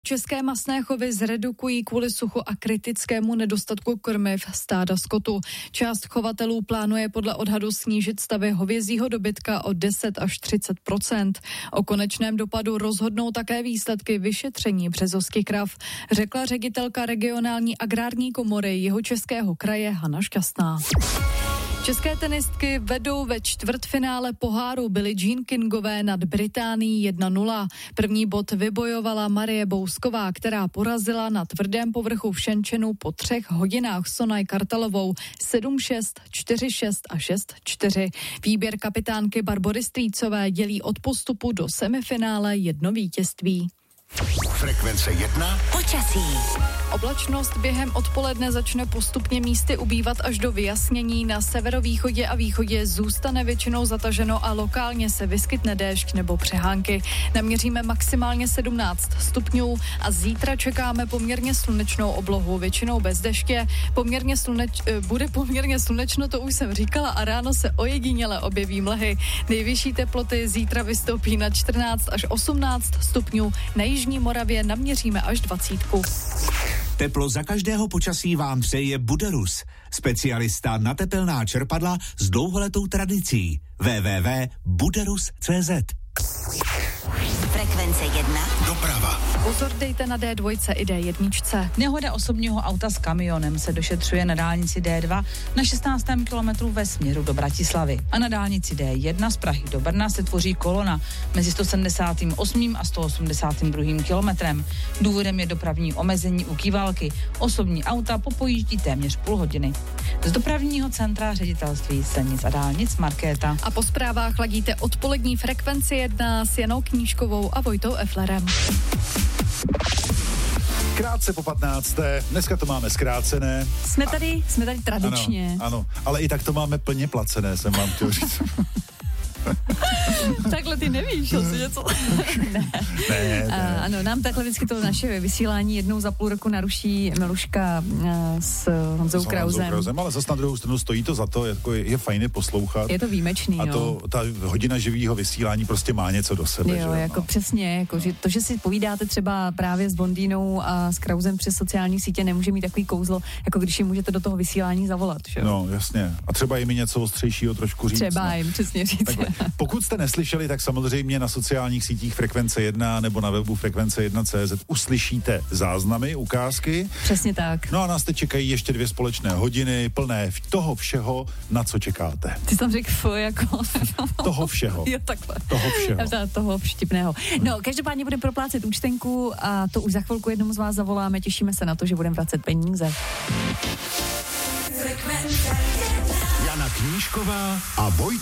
české masné chovy zredukují kvůli suchu a kritickému nedostatku krmiv stáda skotu. Část chovatelů plánuje podle odhadu snížit stavy hovězího dobytka o 10 až 30%. O konečném dopadu rozhodnou také výsledky vyšetření březovských krav, řekla ředitelka regionální agrární komory Jihočeského kraje Hana Šťastná. České tenistky vedou ve čtvrtfinále poháru Billie Jean Kingové nad Británií 1-0. První bod vybojovala Marie Bousková, která porazila na tvrdém povrchu v Shenzhenu po 3 hodinách Sonaj Kartalovou 7-6, 4-6 a 6-4. Výběr kapitánky Barbory Strýcové dělí od postupu do semifinále 1 vítězství. Frekvence 1. Počasí. Oblačnost během odpoledne začne postupně místy ubývat až do vyjasnění. Na severovýchodě a východě zůstane většinou zataženo a lokálně se vyskytne déšť nebo přehánky. Naměříme maximálně 17 stupňů a zítra čekáme poměrně slunečnou oblohu, většinou bez deště. Bude poměrně slunečno, to už jsem říkala, a ráno se ojediněle objeví mlhy. Nejvyšší teploty zítra vystoupí na 14 až 18 stupňů. Na jižní Moravě naměříme až 20. Teplo za každého počasí vám přeje Buderus, specialista na tepelná čerpadla s dlouholetou tradicí. www.buderus.cz. Frekvence 1. Doprava. Pozor dejte na D2 i D1. Nehoda osobního auta s kamionem se došetřuje na dálnici D2 na 16. kilometru ve směru do Bratislavy. A na dálnici D1 z Prahy do Brna se tvoří kolona mezi 178. a 182. kilometrem. Důvodem je dopravní omezení u Kývalky. Osobní auta popojíždí téměř půl hodiny. Z dopravního centra ředitelství silnic a dálnic Markéta. A po zprávách ladíte odpolední Frekvenci 1 s Janou Knížkovou a Vojtou Eflerem. Krátce po 15. Dneska to máme zkrácené. Jsme tady tradičně. Ano, ale i tak to máme plně placené, jsem vám chtěl říct. Takhle ty nevíš, asi něco. Ne. Ano, nám takhle vždycky to naše vysílání jednou za půl roku naruší Miluška s Honzou Krausem. Ale zase na druhou stranu stojí to za to, jako je fajn poslouchat. Je to výjimečný, a ta hodina živýho vysílání prostě má něco do sebe. Jo, že? jako přesně, jako, že to, že si povídáte třeba právě s Bondínou a s Krausem přes sociální sítě, nemůže mít takový kouzlo, jako když jim můžete do toho vysílání zavolat. Že? No, jasně. A třeba jim něco ostřejšího trošku říct. Třeba jim přesně říct. Takhle. Pokud jste neslyšeli, tak samozřejmě na sociálních sítích Frekvence 1 nebo na webu frekvence1.cz uslyšíte záznamy, ukázky. Přesně tak. No a nás teď čekají ještě 2 společné hodiny plné toho všeho, na co čekáte. Ty jsi tam řekl jako... Toho všeho. Jo, takhle. Toho všeho. Toho vštipného. No, každopádně budeme proplácet účtenku a to už za chvilku jednomu z vás zavoláme. Těšíme se na to, že budeme vracet peníze. Jana Knížková a Vojta